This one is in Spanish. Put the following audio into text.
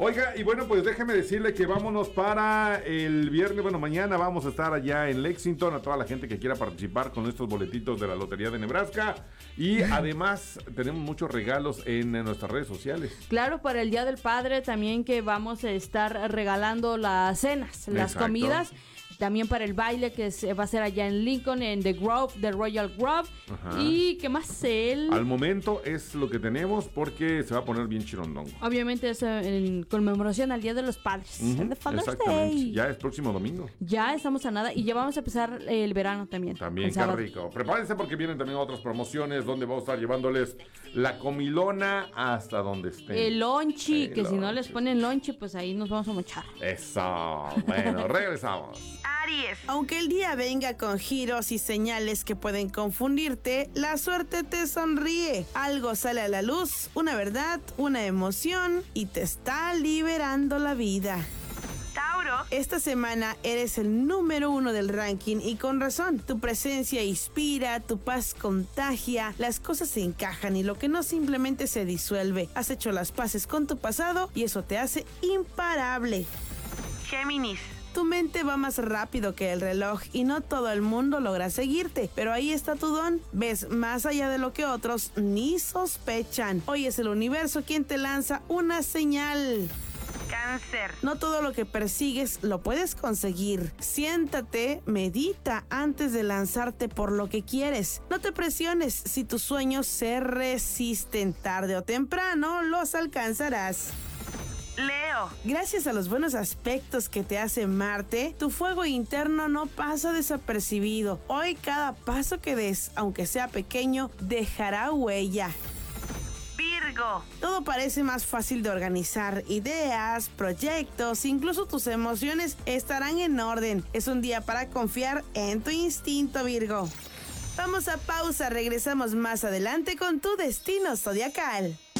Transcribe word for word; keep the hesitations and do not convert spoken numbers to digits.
Oiga, y bueno, pues déjeme decirle que vámonos para el viernes, bueno, mañana vamos a estar allá en Lexington, a toda la gente que quiera participar con estos boletitos de la Lotería de Nebraska. Y además tenemos muchos regalos en, en nuestras redes sociales. Claro, para el Día del Padre también, que vamos a estar regalando las cenas, las Exacto. comidas. También para el baile que se va a hacer allá en Lincoln, en The Grove, The Royal Grove. Ajá. Y ¿qué más? El... Al momento es lo que tenemos porque se va a poner bien chirondongo. Obviamente es en conmemoración al Día de los Padres. Uh-huh. The Father's Exactamente. Day. Ya es próximo domingo. Ya estamos a nada y ya vamos a empezar el verano también. También, el qué sábado. rico. Prepárense porque vienen también otras promociones donde vamos a estar llevándoles la comilona hasta donde estén. El lonchi, El que si no lonche. les ponen lonchi, pues ahí nos vamos a mochar. Eso. Bueno, regresamos. Aries. Aunque el día venga con giros y señales que pueden confundirte, la suerte te sonríe. Algo sale a la luz, una verdad, una emoción y te está liberando la vida. Tauro. Esta semana eres el número uno del ranking y con razón. Tu presencia inspira, tu paz contagia, las cosas se encajan y lo que no simplemente se disuelve. Has hecho las paces con tu pasado y eso te hace imparable. Géminis. Tu mente va más rápido que el reloj y no todo el mundo logra seguirte, pero ahí está tu don. Ves más allá de lo que otros ni sospechan. Hoy es el universo quien te lanza una señal. Cáncer. No todo lo que persigues lo puedes conseguir. Siéntate, medita antes de lanzarte por lo que quieres. No te presiones si tus sueños se resisten. Tarde o temprano los alcanzarás. Leo. Gracias a los buenos aspectos que te hace Marte, tu fuego interno no pasa desapercibido. Hoy cada paso que des, aunque sea pequeño, dejará huella. Virgo. Todo parece más fácil de organizar. Ideas, proyectos, incluso tus emociones estarán en orden. Es un día para confiar en tu instinto, Virgo. Vamos a pausa, regresamos más adelante con tu destino zodiacal.